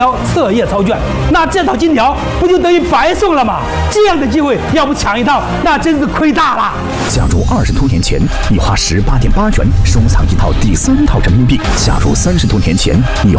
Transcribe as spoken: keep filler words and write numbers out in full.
色叶钞券，那这套金条不就等于白送了吗？这样的机会要不抢一套，那真是亏大了。 假如二十多年前你花十八点八元收藏一套第三套人民币，假如三十多年前你